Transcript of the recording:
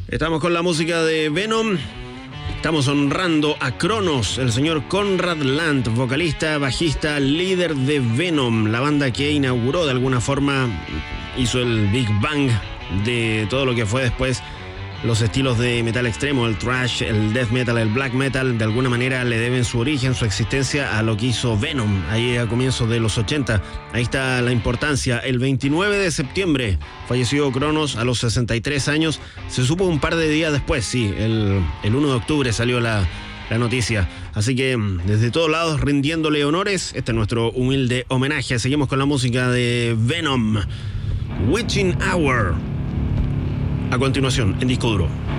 Estamos con la música de Venom. Estamos honrando a Cronos, el señor Conrad Land, vocalista, bajista, líder de Venom, la banda que inauguró de alguna forma, hizo el Big Bang de todo lo que fue después los estilos de metal extremo, el thrash, el death metal, el black metal. De alguna manera le deben su origen, su existencia a lo que hizo Venom ahí a comienzos de los 80. Ahí está la importancia. El 29 de septiembre falleció Cronos a los 63 años. Se supo un par de días después, sí, el 1 de octubre salió la noticia. Así que desde todos lados rindiéndole honores, este es nuestro humilde homenaje. Seguimos con la música de Venom, Witching Hour. A continuación, en Disco Duro.